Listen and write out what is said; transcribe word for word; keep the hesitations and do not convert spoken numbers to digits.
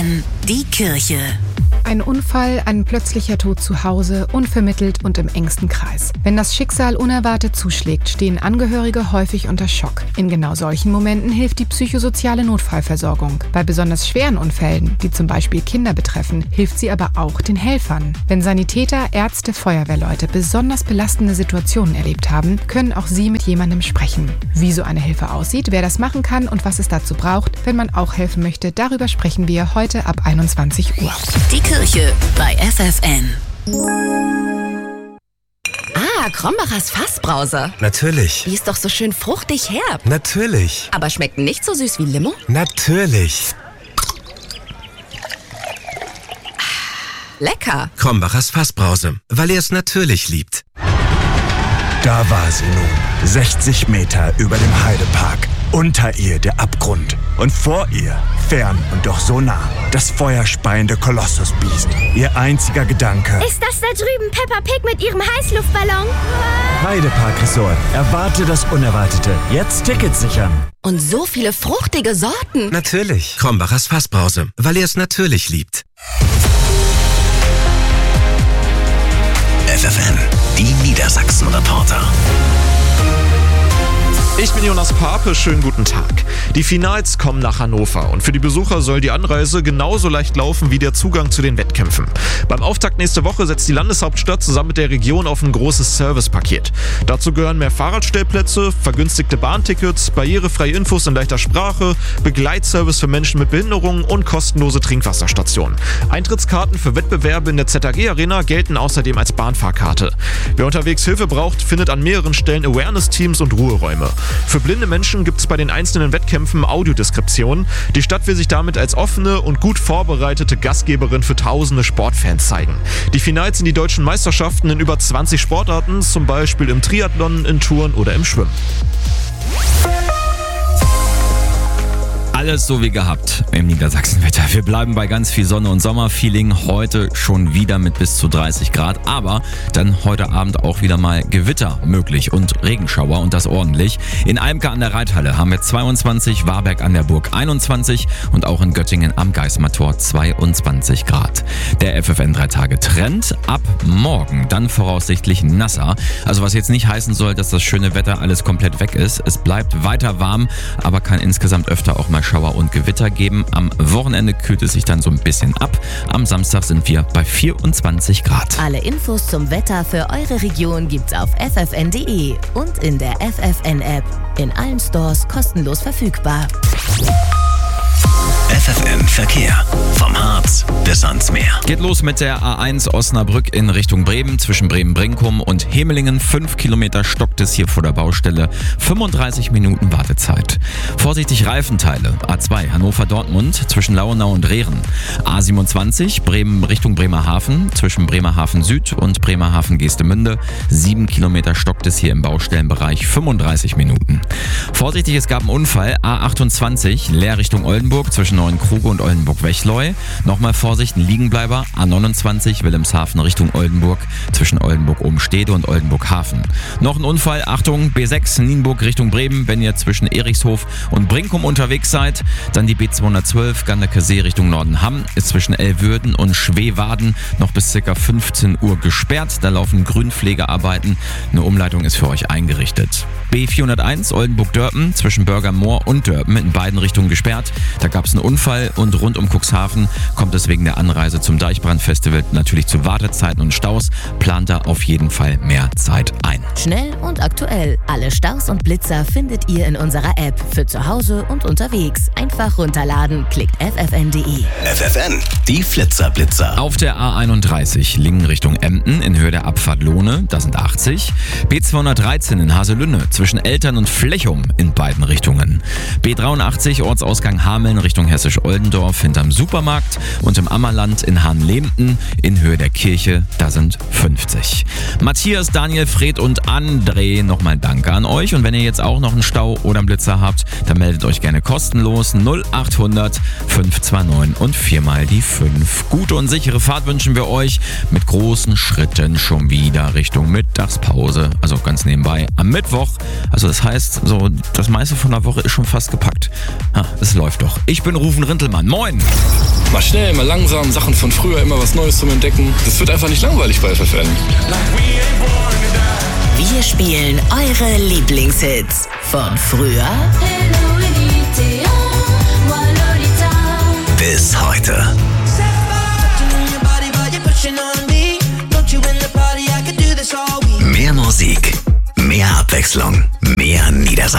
N, die Kirche. Ein Unfall, ein plötzlicher Tod zu Hause, unvermittelt und im engsten Kreis. Wenn das Schicksal unerwartet zuschlägt, stehen Angehörige häufig unter Schock. In genau solchen Momenten hilft die psychosoziale Notfallversorgung. Bei besonders schweren Unfällen, die zum Beispiel Kinder betreffen, hilft sie aber auch den Helfern. Wenn Sanitäter, Ärzte, Feuerwehrleute besonders belastende Situationen erlebt haben, können auch sie mit jemandem sprechen. Wie so eine Hilfe aussieht, wer das machen kann und was es dazu braucht, wenn man auch helfen möchte, darüber sprechen wir heute ab einundzwanzig Uhr. Die Kirche bei F F N. Ah, Krombacher's Fassbrause. Natürlich. Die ist doch so schön fruchtig herb. Natürlich. Aber schmeckt nicht so süß wie Limo? Natürlich. Lecker. Krombacher's Fassbrause, weil ihr es natürlich liebt. Da war sie nun, sechzig Meter über dem Heidepark. Unter ihr der Abgrund und vor ihr, fern und doch so nah, das feuerspeiende Kolossusbiest. Ihr einziger Gedanke: Ist das da drüben Peppa Pig mit ihrem Heißluftballon? Heidepark Resort. Erwarte das Unerwartete. Jetzt Tickets sichern. Und so viele fruchtige Sorten. Natürlich. Krombacher's Fassbrause, weil ihr es natürlich liebt. F F N, die Niedersachsen-Reporter. Ich bin Jonas Pape, schönen guten Tag. Die Finals kommen nach Hannover und für die Besucher soll die Anreise genauso leicht laufen wie der Zugang zu den Wettkämpfen. Beim Auftakt nächste Woche setzt die Landeshauptstadt zusammen mit der Region auf ein großes Servicepaket. Dazu gehören mehr Fahrradstellplätze, vergünstigte Bahntickets, barrierefreie Infos in leichter Sprache, Begleitservice für Menschen mit Behinderungen und kostenlose Trinkwasserstationen. Eintrittskarten für Wettbewerbe in der Z A G-Arena gelten außerdem als Bahnfahrkarte. Wer unterwegs Hilfe braucht, findet an mehreren Stellen Awareness-Teams und Ruheräume. Für blinde Menschen gibt es bei den einzelnen Wettkämpfen Audiodeskriptionen. Die Stadt will sich damit als offene und gut vorbereitete Gastgeberin für tausende Sportfans zeigen. Die Finals sind die deutschen Meisterschaften in über zwanzig Sportarten, zum Beispiel im Triathlon, in Touren oder im Schwimmen. Alles so wie gehabt im Niedersachsenwetter. Wir bleiben bei ganz viel Sonne und Sommerfeeling. Heute schon wieder mit bis zu dreißig Grad. Aber dann heute Abend auch wieder mal Gewitter möglich und Regenschauer und das ordentlich. In Eimke an der Reithalle haben wir zweiundzwanzig, Warberg an der Burg einundzwanzig und auch in Göttingen am Geismar-Tor zweiundzwanzig Grad. Der F F N drei Tage Trend ab morgen. Dann voraussichtlich nasser. Also was jetzt nicht heißen soll, dass das schöne Wetter alles komplett weg ist. Es bleibt weiter warm, aber kann insgesamt öfter auch mal Schauer und Gewitter geben. Am Wochenende kühlt es sich dann so ein bisschen ab. Am Samstag sind wir bei vierundzwanzig Grad. Alle Infos zum Wetter für eure Region gibt's auf f f n punkt d e und in der F F N-App. In allen Stores kostenlos verfügbar. F F N Verkehr. Vom Harz bis ans Meer. Geht los mit der A eins Osnabrück in Richtung Bremen. Zwischen Bremen-Brinkum und Hemelingen. Fünf Kilometer stockt es hier vor der Baustelle. fünfunddreißig Minuten Wartezeit. Vorsichtig Reifenteile. A zwei Hannover-Dortmund zwischen Lauenau und Rehren. A siebenundzwanzig Bremen Richtung Bremerhaven. Zwischen Bremerhaven Süd und Bremerhaven Geestemünde. Sieben Kilometer stockt es hier im Baustellenbereich. fünfunddreißig Minuten. Vorsichtig, es gab einen Unfall. A achtundzwanzig leer Richtung Oldenburg zwischen Neuenkruge und Oldenburg-Wechleu. Nochmal Vorsicht, ein Liegenbleiber. A neunundzwanzig Wilhelmshaven Richtung Oldenburg zwischen Oldenburg-Obenstede und Oldenburg-Hafen. Noch ein Unfall, Achtung, B sechs Nienburg Richtung Bremen, wenn ihr zwischen Erichshof und Brinkum unterwegs seid. Dann die B zweihundertzwölf Gandekesee Richtung Nordenham ist zwischen Elwürden und Schweewaden noch bis ca. fünfzehn Uhr gesperrt. Da laufen Grünpflegearbeiten. Eine Umleitung ist für euch eingerichtet. B vierhunderteins Oldenburg-Dörpen zwischen Bürgermoor und Dörpen in beiden Richtungen gesperrt. Da gab es einen Unfall und rund um Cuxhaven kommt es wegen der Anreise zum Deichbrandfestival natürlich zu Wartezeiten und Staus. Plant da auf jeden Fall mehr Zeit ein. Schnell und aktuell. Alle Staus und Blitzer findet ihr in unserer App. Für zu Hause und unterwegs. Einfach runterladen. Klickt f f n punkt d e. F F N, die Flitzer-Blitzer. Auf der A einunddreißig Lingen Richtung Emden in Höhe der Abfahrt Lohne, da sind achtzig. B zweihundertdreizehn in Haselünne zwischen Eltern und Flechum in beiden Richtungen. B dreiundachtzig Ortsausgang Hameln Richtung Hessisch-Oldendorf hinterm Supermarkt und im Ammerland in Hahnlehmten in Höhe der Kirche, da sind fünfzig. Matthias, Daniel, Fred und André, nochmal Danke an euch. Und wenn ihr jetzt auch noch einen Stau oder einen Blitzer habt, dann meldet euch gerne kostenlos null achthundert fünf zwei neun und viermal die fünf. Gute und sichere Fahrt wünschen wir euch mit großen Schritten schon wieder Richtung Mittagspause. Also ganz nebenbei am Mittwoch. Also das heißt, so das meiste von der Woche ist schon fast gepackt. Ah, es läuft doch. Ich bin Rufen Rintelmann. Moin! Mal schnell, mal langsam, Sachen von früher, immer was Neues zum Entdecken. Das wird einfach nicht langweilig bei F F N. Wir spielen eure Lieblingshits von früher Bis heute. Mehr Musik, mehr Abwechslung.